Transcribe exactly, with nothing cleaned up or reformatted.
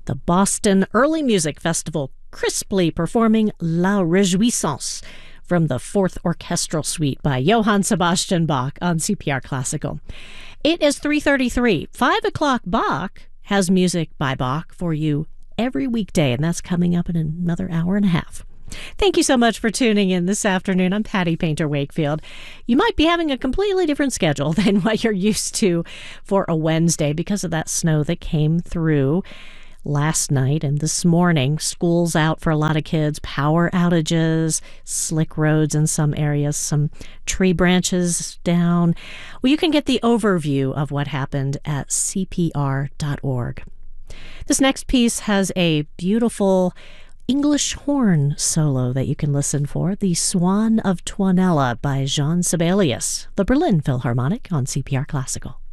the Boston Early Music Festival crisply performing La Réjouissance from the Fourth Orchestral Suite by Johann Sebastian Bach on C P R Classical. It is three thirty-three. five o'clock Bach has music by Bach for you every weekday, and that's coming up in another hour and a half. Thank you so much for tuning in this afternoon. I'm Patty Painter Wakefield. You might be having a completely different schedule than what you're used to for a Wednesday because of that snow that came through last night and this morning. School's out for a lot of kids, power outages, slick roads in some areas, some tree branches down. Well, you can get the overview of what happened at C P R dot org. This next piece has a beautiful English horn solo that you can listen for, The Swan of Tuonela by Jean Sibelius, the Berlin Philharmonic on C P R Classical.